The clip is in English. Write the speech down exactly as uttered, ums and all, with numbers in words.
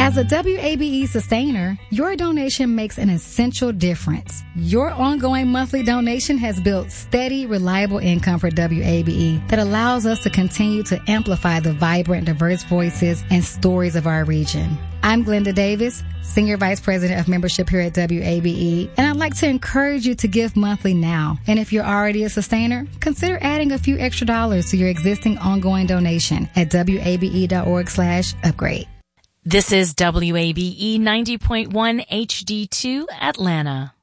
As a W A B E sustainer, your donation makes an essential difference. Your ongoing monthly donation has built steady, reliable income for W A B E that allows us to continue to amplify the vibrant, diverse voices and stories of our region. I'm Glenda Davis, Senior Vice President of Membership here at W A B E, and I'd like to encourage you to give monthly now. And if you're already a sustainer, consider adding a few extra dollars to your existing ongoing donation at wabe.org slash upgrade. This is W A B E ninety point one H D two Atlanta.